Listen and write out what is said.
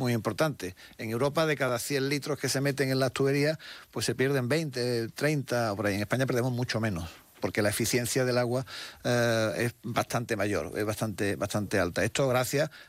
muy importante. En Europa, de cada 100 litros que se meten en las tuberías, pues se pierden 20, 30, o por ahí. En España perdemos mucho menos, porque la eficiencia del agua es bastante mayor, es bastante alta. Esto gracias